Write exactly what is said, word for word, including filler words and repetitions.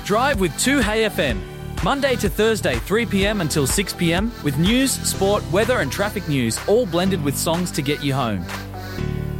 Drive with two Hey F M. Monday to Thursday, three p.m. until six p.m. with news, sport, weather and traffic news, all blended with songs to get you home.